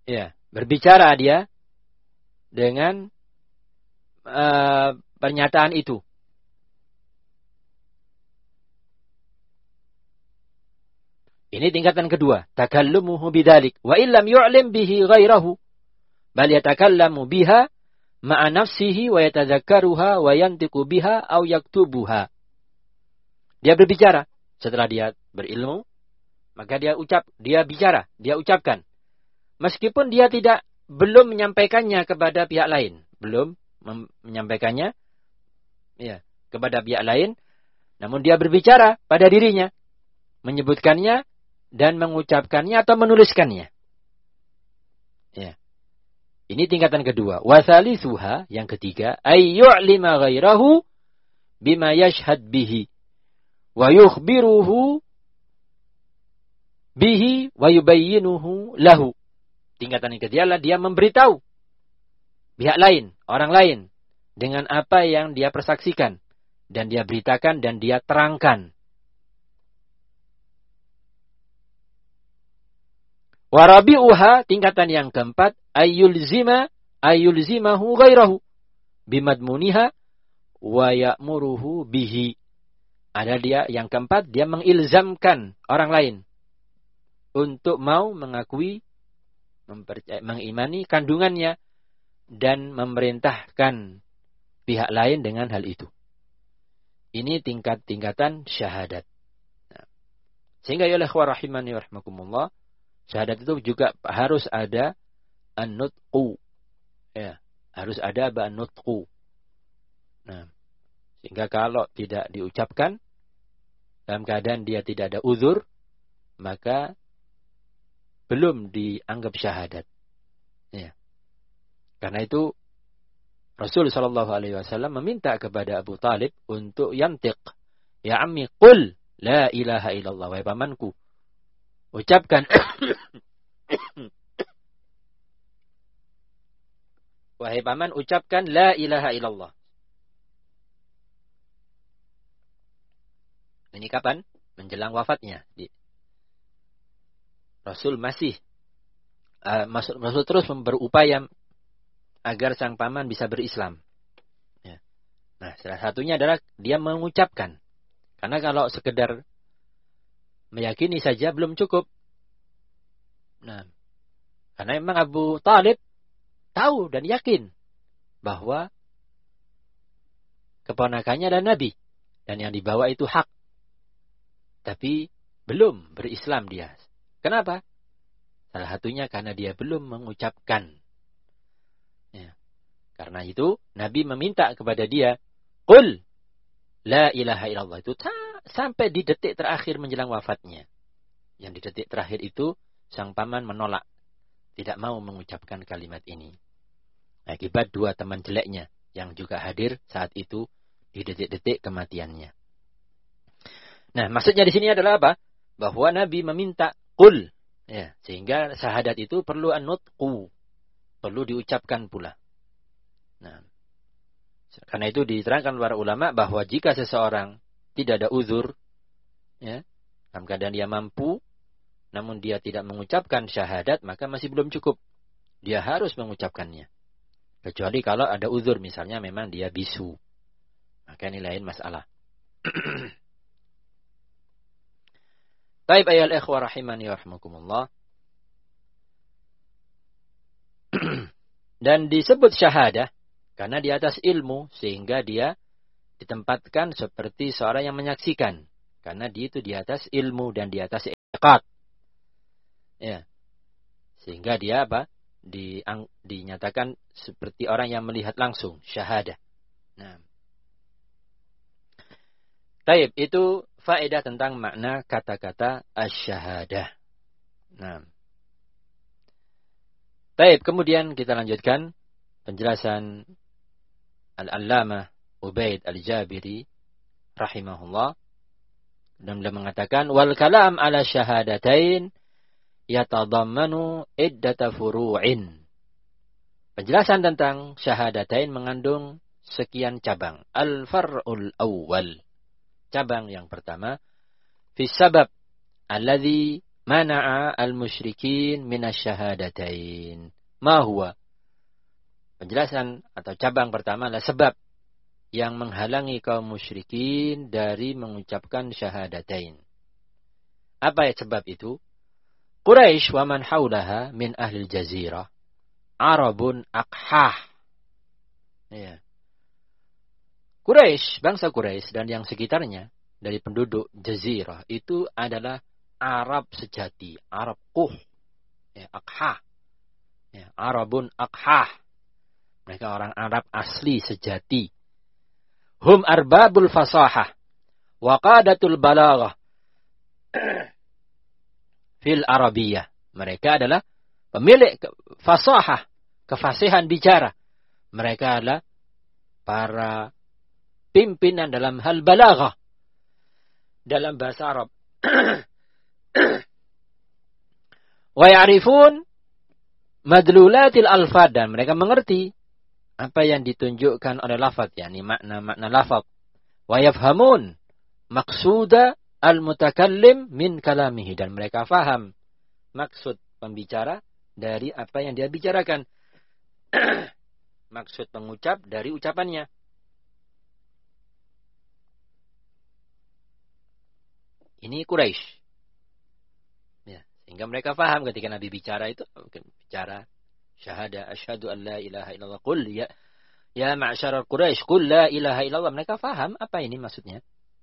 Ya, berbicara dia dengan pernyataan itu. Ini tingkatan kedua, takallumuhu bidzalik wa illam yu'lim bihi ghairahu bal yatakallamu biha ma'a nafsihi wa yatadzakkaruha wa yantiqu biha aw yaktubuha. Dia berbicara setelah dia berilmu, maka dia bicara, dia ucapkan. Meskipun dia belum menyampaikannya kepada pihak lain, menyampaikannya kepada pihak lain, namun dia berbicara pada dirinya, menyebutkannya dan mengucapkannya atau menuliskannya. Ya. Ini tingkatan kedua. Wasalisuha, yang ketiga, ayyu'lima ghairahu bima yashhad bihi wa yukhbiruhu bihi wa yubayyinuhu lahu. Tingkatan yang ketiga adalah dia memberitahu pihak lain, orang lain, dengan apa yang dia persaksikan dan dia beritakan dan dia terangkan. Warabi'uha, tingkatan yang keempat, ayyulzimahu ghairahu bimadmuniha wa ya'muruhu bihi. Ada dia yang keempat, dia mengilzamkan orang lain untuk mau mengakui, mengimani kandungannya dan memerintahkan pihak lain dengan hal itu. Ini tingkatan syahadat. Sehingga ya ikhwah rahimani wa rahmakumullah, syahadat itu juga harus ada an-nutqu. Ya, harus ada an-nutqu. Nah, sehingga kalau tidak diucapkan dalam keadaan dia tidak ada uzur, maka belum dianggap syahadat. Ya. Karena itu Rasul sallallahu alaihi wasallam meminta kepada Abu Talib untuk yantiq. Ya ammi qul la ilaha illallah, wahai pamanku, ucapkan wahai paman, ucapkan la ilaha illallah. Ini kapan? Menjelang wafatnya. Rasul Rasul terus berupaya agar sang paman bisa berislam. Ya. Nah, salah satunya adalah dia mengucapkan. Karena kalau sekedar meyakini saja belum cukup. Nah, karena memang Abu Talib tahu dan yakin bahwa keponakannya adalah Nabi dan yang dibawa itu hak. Tapi belum berislam dia. Kenapa? Salah satunya karena dia belum mengucapkan. Ya. Karena itu Nabi meminta kepada dia, qul la ilaha illallah, itu sampai di detik terakhir menjelang wafatnya. Yang di detik terakhir itu sang paman menolak, tidak mau mengucapkan kalimat ini. Akibat dua teman jeleknya yang juga hadir saat itu di detik-detik kematiannya. Nah, maksudnya di sini adalah apa? Bahwa Nabi meminta qul, ya, sehingga syahadat itu perlu an-nutqu, perlu diucapkan pula. Nah, karena itu diterangkan para ulama bahwa jika seseorang tidak ada uzur, ya, dalam keadaan dia mampu, namun dia tidak mengucapkan syahadat, maka masih belum cukup. Dia harus mengucapkannya. Kecuali kalau ada uzur, misalnya memang dia bisu. Maka ini lain masalah. Taib ayal ikhwah rahimani wa rahmakumullah. Dan disebut syahadah karena di atas ilmu, sehingga dia ditempatkan seperti seorang yang menyaksikan. Karena dia itu di atas ilmu dan di atas i'tiqad. Ya. Sehingga dia dinyatakan seperti orang yang melihat langsung, syahadah. Nah. Taib, itu faedah tentang makna kata-kata asy-syahadah. Nah. Taib, kemudian kita lanjutkan penjelasan Al-Allamah Ubaid Al-Jabiri rahimahullah. Dan beliau mengatakan, wal kalam ala syahadatain yatadammanu iddata furu'in. Penjelasan tentang syahadatain mengandung sekian cabang. Al-far'ul awwal. Cabang yang pertama, fi sabab alladhi mana'a al-musyrikin minasyahadatain. Ma huwa? Penjelasan atau cabang pertama adalah sebab yang menghalangi kaum musyrikin dari mengucapkan syahadatain. Apa ya sebab itu? Quraisy wa man haulaha min ahli jazirah Arabun aqhah. Ya. Quraisy, bangsa Quraisy dan yang sekitarnya dari penduduk jazirah itu adalah Arab sejati, Arab quh. Ya, aqhah. Ya, Arabun aqhah. Mereka orang Arab asli sejati. Hum arbabul fasahah wa qadatul balaghah fil Arabiyah. Mereka adalah pemilik fasahah, kefasihan bicara. Mereka adalah para pimpinan dalam hal balaghah dalam bahasa Arab. Wa ya'rifun madlulatil alfad, dan mereka mengerti apa yang ditunjukkan oleh lafaz, yakni makna-makna lafaz. Wa yafhamun maqsuda al-mutakallim min kalamihi, dan mereka faham maksud pembicara dari apa yang dia bicarakan. Maksud pengucap dari ucapannya. Ini Quraisy. Ya, sehingga mereka faham ketika Nabi bicara itu, bicara syahada, asyhadu an la ilaha illallah, qul ya ma'syaral Quraisy, qul la ilaha illallah. Mereka faham apa ini maksudnya.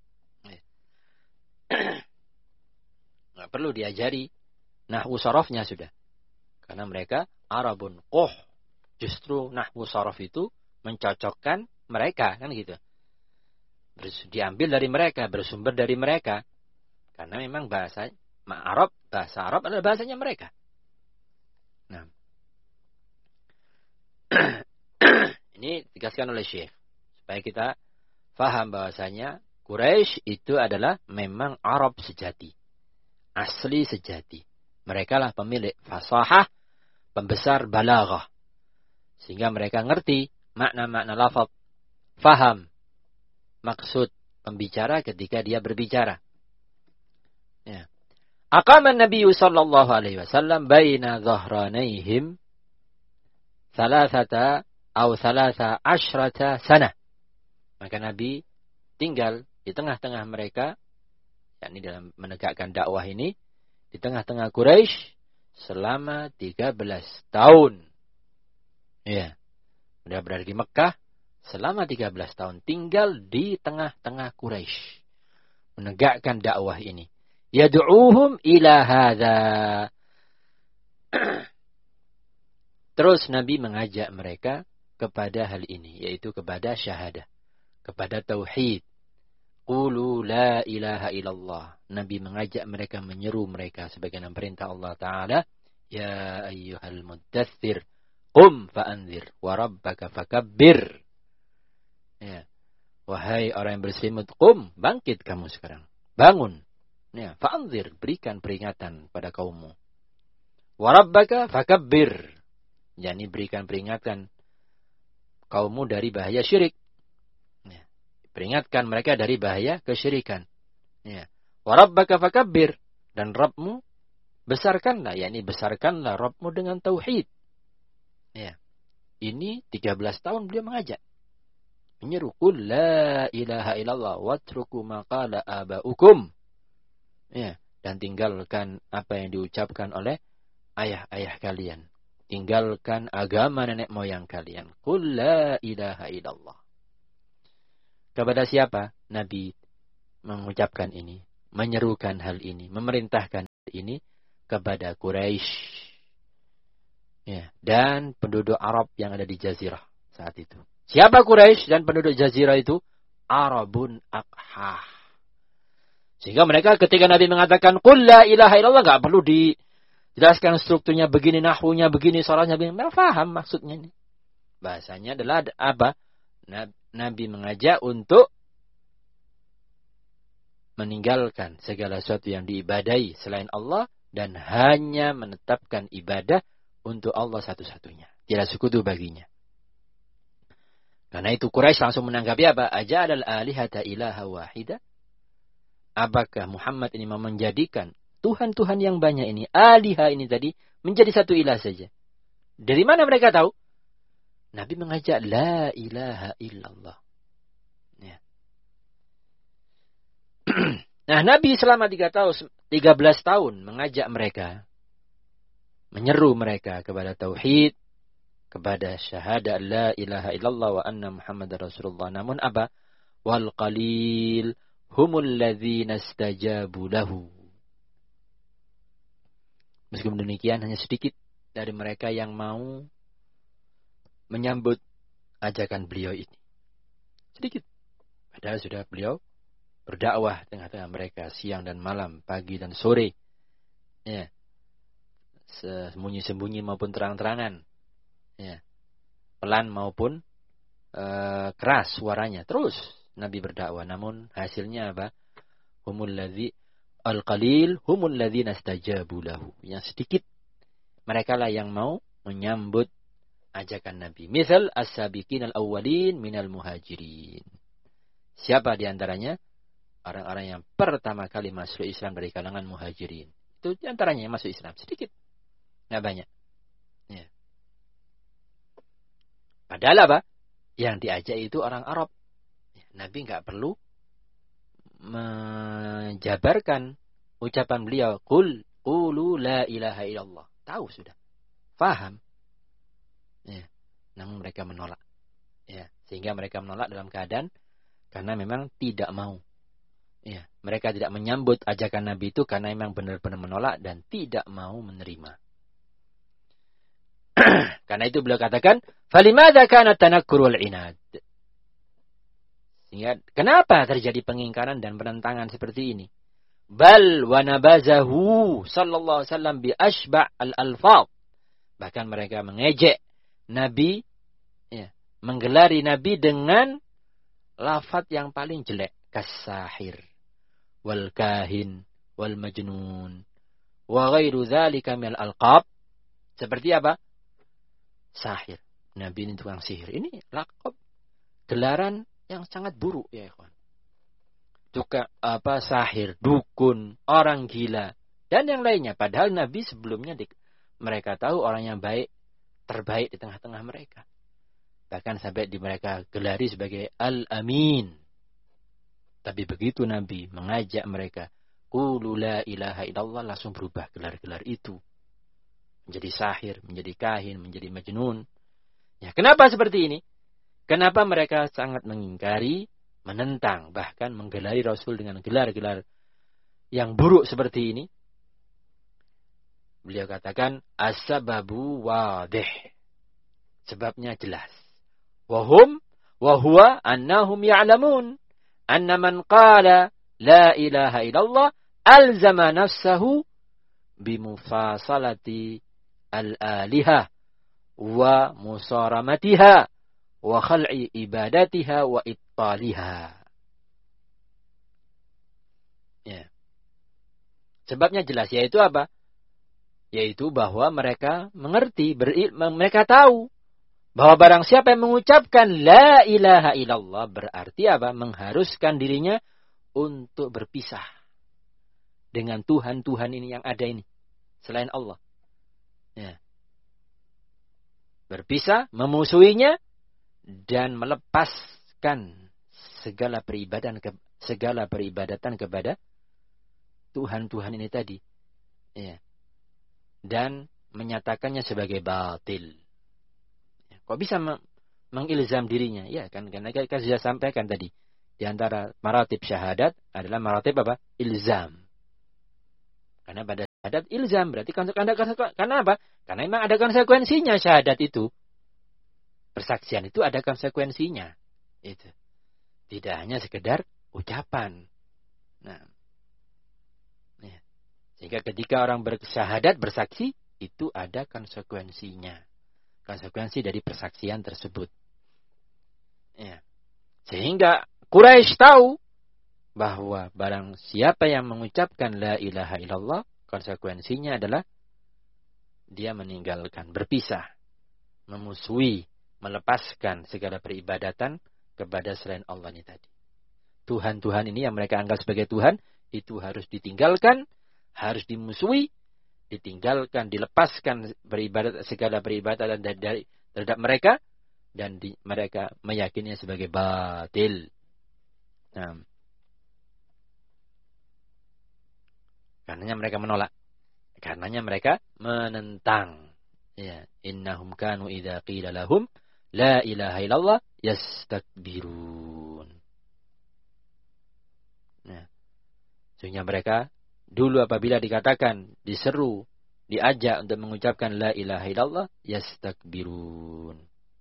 Nggak perlu diajari nahwu sarafnya sudah. Karena mereka Arabun quh. Justru nahwu saraf itu mencocokkan mereka, kan gitu. Diambil dari mereka, bersumber dari mereka. Karena memang bahasa Arab adalah bahasanya mereka. Nah, ini ditegaskan oleh Syekh supaya kita faham bahwasanya Quraisy itu adalah memang Arab sejati, asli sejati. Mereka lah pemilik fasahah, pembesar balaghah, sehingga mereka ngerti makna-makna lafaz, faham maksud pembicara ketika dia berbicara. Ya. Aqama Nabi sallallahu alaihi wasallam baina dhahranayhim thalathata sana. Maka Nabi tinggal di tengah-tengah mereka, yakni dalam menegakkan dakwah ini, di tengah-tengah Quraisy selama 13 tahun. Ya. Sudah berada di Mekah selama 13 tahun, tinggal di tengah-tengah Quraisy, menegakkan dakwah ini. Yad'uuhum ila hadza. Terus Nabi mengajak mereka kepada hal ini, yaitu kepada syahadah, kepada tauhid. Qulu la ilaha illallah. Nabi mengajak mereka, menyeru mereka sebagaimana perintah Allah Ta'ala, ya ayyuhal muddaththir qum fa'anzir wa rabbaka fakabbir. Ya. Wahai orang yang berselimut, qum, bangkit kamu sekarang, bangun. Ya, fa'anzir, berikan peringatan pada kaummu. Wa rabbaka fakabbir, yakni berikan peringatan kaummu dari bahaya syirik. Ya. Peringatkan mereka dari bahaya kesyirikan. Ya. Wa rabbaka fakabbir, dan Rabbmu besarkanlah, yakni besarkanlah Rabbmu dengan tauhid. Ya. Ini 13 tahun beliau mengajak, menyeru, qul la ilaha illallah watruku ma qala abaukum. Ya, dan tinggalkan apa yang diucapkan oleh ayah-ayah kalian. Tinggalkan agama nenek moyang kalian. Qul la ilaha illallah. Kepada siapa Nabi mengucapkan ini, menyerukan hal ini, memerintahkan hal ini? Kepada Quraisy. Ya, dan penduduk Arab yang ada di Jazirah saat itu. Siapa Quraisy dan penduduk Jazirah itu? Arabun aqhah. Sehingga mereka ketika Nabi mengatakan qul la ilaha illallah, enggak perlu dijelaskan strukturnya begini, nahwunya begini, sharahnya begini. Mereka paham maksudnya ini. Bahasanya adalah apa? Nabi mengajak untuk meninggalkan segala sesuatu yang diibadahi selain Allah dan hanya menetapkan ibadah untuk Allah satu-satunya. Tidak sekutu baginya. Karena itu Quraisy langsung menanggapi apa? Aja'alal alihata ilaha wahida. Apakah Muhammad ini mau menjadikan Tuhan-Tuhan yang banyak ini, aliha ini tadi, menjadi satu ilah saja. Dari mana mereka tahu? Nabi mengajak la ilaha illallah. Ya. Nah, Nabi selama 13 tahun mengajak mereka, menyeru mereka kepada tauhid, kepada syahadat la ilaha illallah wa anna Muhammadar Rasulullah. Namun apa? Wal qalil humul ladzina istajabu lahu. Meskipun demikian, hanya sedikit dari mereka yang mau menyambut ajakan beliau ini. Sedikit. Padahal sudah beliau berdakwah tengah-tengah mereka siang dan malam, pagi dan sore. Ya. Sembunyi-sembunyi maupun terang-terangan. Ya. Pelan maupun keras suaranya. Terus Nabi berdakwah. Namun hasilnya apa? Al-qalil humul ladzina istajabu lahu. Yang sedikit mereka lah yang mau menyambut ajakan Nabi. Misal as-sabiqin al-awwalin minal muhajirin. Siapa di antaranya? Orang-orang yang pertama kali masuk Islam dari kalangan muhajirin. Itu di antaranya yang masuk Islam. Sedikit. Nggak banyak. Ya. Padahal apa? Yang diajak itu orang Arab. Nabi nggak perlu menjabarkan ucapan beliau. Qulu la ilaha illallah. Tahu sudah. Faham. Ya. Namun mereka menolak. Ya. Sehingga mereka menolak dalam keadaan karena memang tidak mau. Ya. Mereka tidak menyambut ajakan Nabi itu karena memang benar-benar menolak dan tidak mau menerima. Karena itu beliau katakan, "Falimadza kana tanakkur wal inad?" Sehingga kenapa terjadi pengingkaran dan penentangan seperti ini? Bal wa nabazahu sallallahu alaihi wasallam bi asba' al-alfaz. Bahkan mereka mengejek Nabi, ya, menggelari Nabi dengan lafaz yang paling jelek, kasahir wal kahin wal majnun wa ghairu dzalika minal alqab. Seperti apa? Sahir. Nabi ini tukang sihir. Ini lakab, gelaran yang sangat buruk ya ikhwan. Sahir, dukun, orang gila dan yang lainnya. Padahal Nabi sebelumnya mereka tahu orang yang baik, terbaik di tengah-tengah mereka. Bahkan sampai mereka gelari sebagai Al-Amin. Tapi begitu Nabi mengajak mereka, qulu la ilaha illallah, langsung berubah gelar-gelar itu. Menjadi sahir, menjadi kahin, menjadi majnun. Ya, kenapa seperti ini? Kenapa mereka sangat mengingkari, menentang, bahkan menggelari Rasul dengan gelar-gelar yang buruk seperti ini? Beliau katakan, as-sababu wadih. Sebabnya jelas. Wahuwa annahum ya'lamun. Anna man qala la ilaha illallah alzama nafsahu bimufasalati al-alihah wa musaramatiha wa khal'i ibadatiha wa ittaliha. Ya. Sebabnya jelas, yaitu apa? Yaitu bahwa mereka mengerti, mereka tahu bahwa barang siapa yang mengucapkan la ilaha illallah berarti apa? Mengharuskan dirinya untuk berpisah dengan Tuhan-Tuhan ini yang ada ini selain Allah. Ya. Berpisah, memusuhinya dan melepaskan segala peribadatan kepada Tuhan-Tuhan ini tadi. Ya. Dan menyatakannya sebagai batil. Ya. Kok bisa mengilzam dirinya? Ya kan, karena kita sudah sampaikan tadi. Di antara maratib syahadat adalah maratib apa? Ilzam. Karena pada syahadat ilzam berarti karena apa? Karena memang ada konsekuensinya syahadat itu. Persaksian itu ada konsekuensinya. Itu. Tidak hanya sekedar ucapan. Nah. Ya. Sehingga ketika orang bersyahadat, bersaksi, itu ada konsekuensinya. Konsekuensi dari persaksian tersebut. Ya. Sehingga Quraisy tahu bahwa barang siapa yang mengucapkan la ilaha illallah, konsekuensinya adalah dia meninggalkan, berpisah, memusuhi, melepaskan segala peribadatan kepada selain Allah ini tadi. Tuhan-Tuhan ini yang mereka anggap sebagai Tuhan, itu harus ditinggalkan, harus dimusuhi, ditinggalkan, dilepaskan segala peribadatan terhadap mereka, dan mereka meyakininya sebagai batil. Nah, karenanya mereka menolak, karenanya mereka menentang. Ya, innahum kanu idza qila lahum la ilaha illallah yastakbirun. Nah, sehingga mereka dulu apabila dikatakan, diseru, diajak untuk mengucapkan la ilaha illallah, yastakbirun.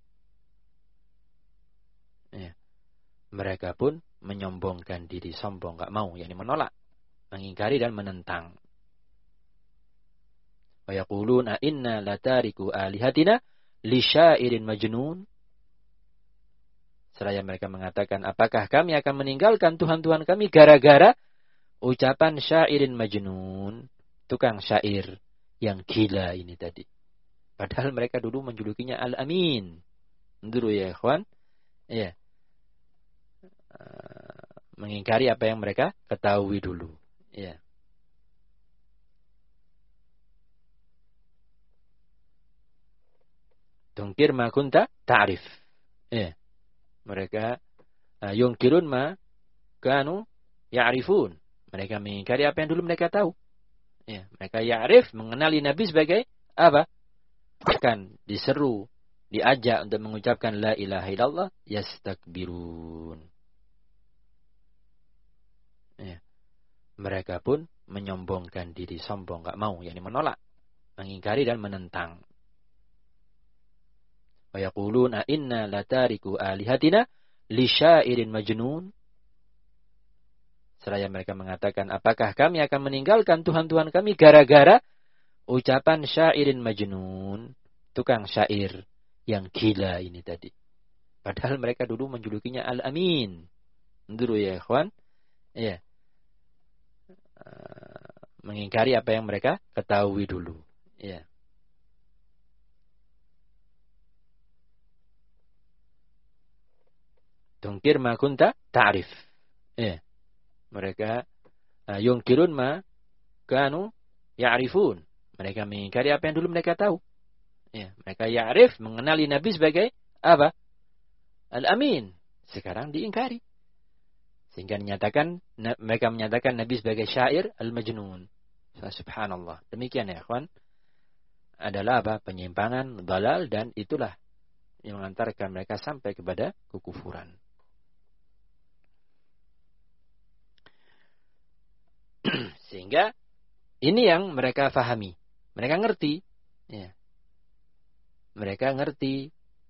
Ya. Mereka pun menyombongkan diri, sombong, enggak mau, yakni menolak, mengingkari dan menentang. Wa yaquluna inna latariku alihatina li syairin majnun. Seraya mereka mengatakan, apakah kami akan meninggalkan Tuhan-Tuhan kami gara-gara ucapan syairin majnun, tukang syair yang gila ini tadi. Padahal mereka dulu menjulukinya Al-Amin. Dulu ya ikhwan. Ya. Mengingkari apa yang mereka ketahui dulu. Ya. Tungkir ma kunta ta'rif. Ya. Mereka yungkirun ma kanu ya'rifun. Mereka mengingkari apa yang dulu mereka tahu. Ya, mereka ya'rif, mengenali Nabi sebagai apa? Bahkan diseru, diajak untuk mengucapkan la ilaha illallah, yastakbirun. Ya. Mereka pun menyombongkan diri, sombong, enggak mau, yakni menolak, mengingkari dan menentang. Wa yaquluna inna latariku alihatina li syairin majnun. Seraya mereka mengatakan, apakah kami akan meninggalkan Tuhan-Tuhan kami gara-gara ucapan syairin majnun, tukang syair yang gila ini tadi. Padahal mereka dulu menjulukinya Al-Amin. Dulu ya ikhwan. Ya. Mengingkari apa yang mereka ketahui dulu. Ya. Tungkir ma kunta ta'rif. Ya. Mereka yungkirun ma kanu ya'rifun. Mereka mengingkari apa yang dulu mereka tahu. Ya, mereka ya'rif, mengenali Nabi sebagai apa? Al-Amin. Sekarang diingkari. Sehingga mereka menyatakan Nabi sebagai syair al-majnun. Subhanallah. Demikian ya ikhwan. Adalah apa? Penyimpangan, dalal, dan itulah yang mengantarkan mereka sampai kepada kekufuran. Sehingga ini yang mereka fahami. Mereka ngerti. Ya. Mereka ngerti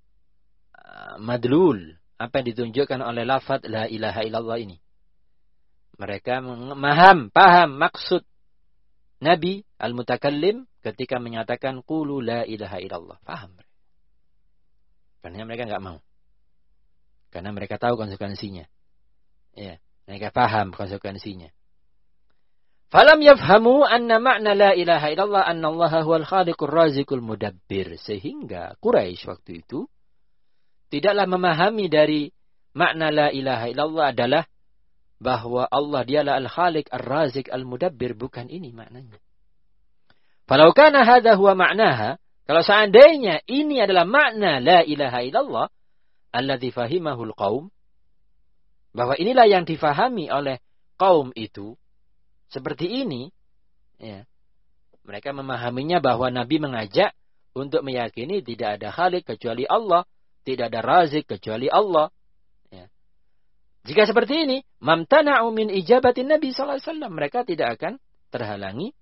madlul. Apa yang ditunjukkan oleh lafaz la ilaha illallah ini. Mereka paham maksud Nabi al-Mutakallim ketika menyatakan qulu la ilaha illallah. Paham. Karena mereka enggak mau. Karena mereka tahu konsekuensinya. Ya, mereka paham konsekuensinya. Falam yafhamu anna ma'na la ilaha illallah anna Allah huwal khaliqur raziqul mudabbir. Sehingga Quraisy waktu itu tidaklah memahami dari makna la ilaha illallah adalah bahwa Allah dialah al-khaliq ar-raziq al-mudabbir. Bukan ini maknanya. Falau kana hadha huwa ma'naha, kalau seandainya ini adalah makna la ilaha illallah alladzi fahimahul qaum, bahwa inilah yang difahami oleh kaum itu, seperti ini, ya, mereka memahaminya bahwa Nabi mengajak untuk meyakini tidak ada khalik kecuali Allah, tidak ada razik kecuali Allah. Ya. Jika seperti ini, mamtana'u min ijabatin Nabi sallallahu alaihi wasallam, mereka tidak akan terhalangi